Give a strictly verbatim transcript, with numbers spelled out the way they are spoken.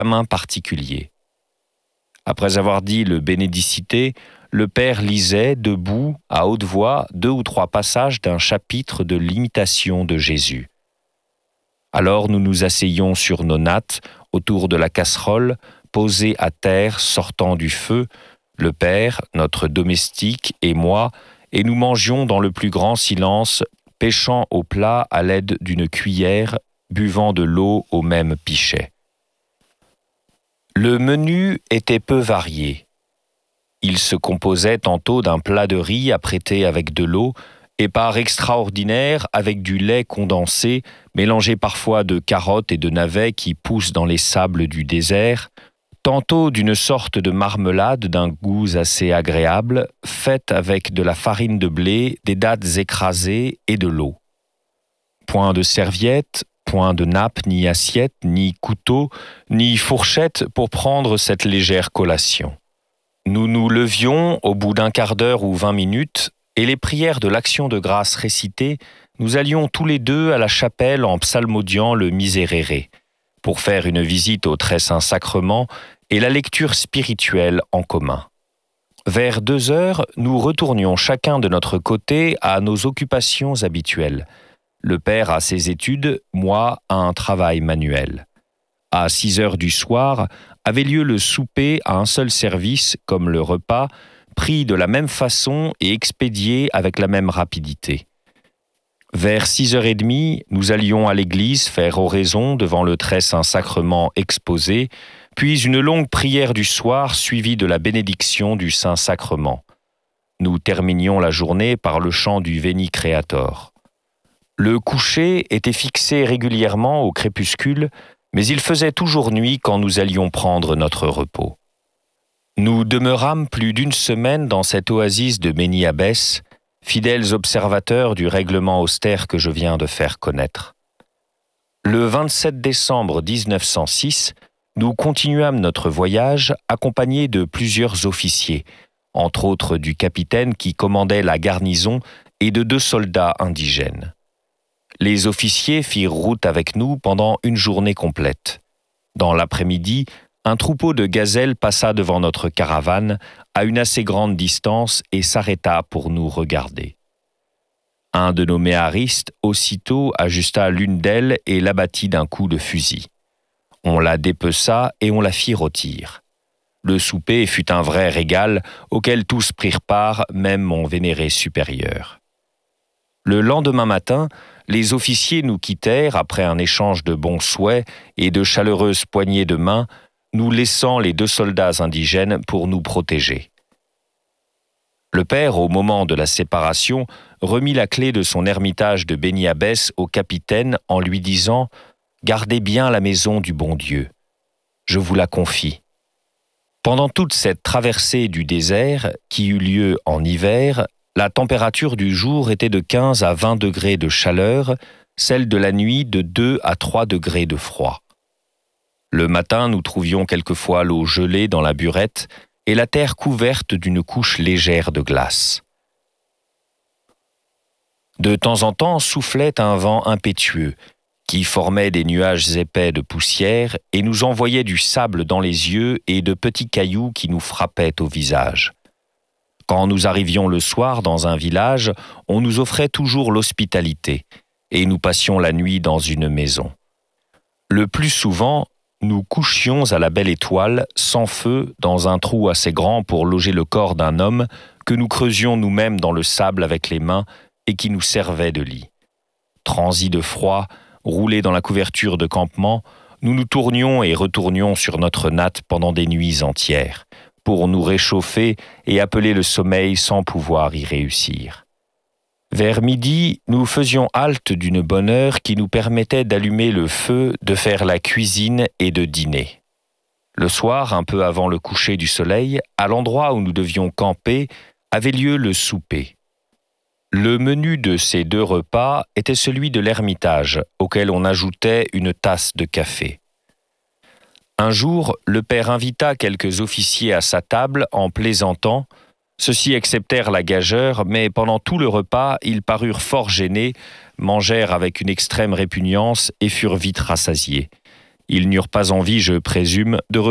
examen particulier. Après avoir dit le Benedicite, le père lisait, debout, à haute voix, deux ou trois passages d'un chapitre de l'imitation de Jésus. Alors nous nous asseyions sur nos nattes, autour de la casserole, posée à terre, sortant du feu, le père, notre domestique et moi, et nous mangions dans le plus grand silence, pêchant au plat à l'aide d'une cuillère, buvant de l'eau au même pichet. Le menu était peu varié. Il se composait tantôt d'un plat de riz apprêté avec de l'eau et par extraordinaire avec du lait condensé, mélangé parfois de carottes et de navets qui poussent dans les sables du désert, tantôt d'une sorte de marmelade d'un goût assez agréable, faite avec de la farine de blé, des dattes écrasées et de l'eau. Point de serviette, point de nappe, ni assiette, ni couteau, ni fourchette pour prendre cette légère collation. Nous nous levions au bout d'un quart d'heure ou vingt minutes, et les prières de l'action de grâce récitées, nous allions tous les deux à la chapelle en psalmodiant le Miserere, pour faire une visite au Très Saint Sacrement et la lecture spirituelle en commun. Vers deux heures, nous retournions chacun de notre côté à nos occupations habituelles. Le père à ses études, moi à un travail manuel. À six heures du soir, avait lieu le souper à un seul service, comme le repas, pris de la même façon et expédié avec la même rapidité. Vers six heures et demie, nous allions à l'église faire oraison devant le Très Saint Sacrement exposé, puis une longue prière du soir suivie de la bénédiction du Saint Sacrement. Nous terminions la journée par le chant du Veni Creator. Le coucher était fixé régulièrement au crépuscule, mais il faisait toujours nuit quand nous allions prendre notre repos. Nous demeurâmes plus d'une semaine dans cette oasis de Béni Abbès, fidèles observateurs du règlement austère que je viens de faire connaître. Le vingt-sept décembre mille neuf cent six, nous continuâmes notre voyage accompagnés de plusieurs officiers, entre autres du capitaine qui commandait la garnison et de deux soldats indigènes. Les officiers firent route avec nous pendant une journée complète. Dans l'après-midi, un troupeau de gazelles passa devant notre caravane à une assez grande distance et s'arrêta pour nous regarder. Un de nos méharistes aussitôt ajusta l'une d'elles et l'abattit d'un coup de fusil. On la dépeça et on la fit rôtir. Le souper fut un vrai régal auquel tous prirent part, même mon vénéré supérieur. Le lendemain matin, les officiers nous quittèrent après un échange de bons souhaits et de chaleureuses poignées de main, nous laissant les deux soldats indigènes pour nous protéger. Le père, au moment de la séparation, remit la clé de son ermitage de Béni Abbès au capitaine en lui disant « Gardez bien la maison du bon Dieu. Je vous la confie. » Pendant toute cette traversée du désert, qui eut lieu en hiver, la température du jour était de quinze à vingt degrés de chaleur, celle de la nuit de deux à trois degrés de froid. Le matin, nous trouvions quelquefois l'eau gelée dans la burette et la terre couverte d'une couche légère de glace. De temps en temps soufflait un vent impétueux qui formait des nuages épais de poussière et nous envoyait du sable dans les yeux et de petits cailloux qui nous frappaient au visage. Quand nous arrivions le soir dans un village, on nous offrait toujours l'hospitalité et nous passions la nuit dans une maison. Le plus souvent, nous couchions à la belle étoile, sans feu, dans un trou assez grand pour loger le corps d'un homme que nous creusions nous-mêmes dans le sable avec les mains et qui nous servait de lit. Transis de froid, roulés dans la couverture de campement, nous nous tournions et retournions sur notre natte pendant des nuits entières, pour nous réchauffer et appeler le sommeil sans pouvoir y réussir. Vers midi, nous faisions halte d'une bonne heure qui nous permettait d'allumer le feu, de faire la cuisine et de dîner. Le soir, un peu avant le coucher du soleil, à l'endroit où nous devions camper, avait lieu le souper. Le menu de ces deux repas était celui de l'ermitage, auquel on ajoutait une tasse de café. Un jour, le père invita quelques officiers à sa table en plaisantant. Ceux-ci acceptèrent la gageure, mais pendant tout le repas, ils parurent fort gênés, mangèrent avec une extrême répugnance et furent vite rassasiés. Ils n'eurent pas envie, je présume, de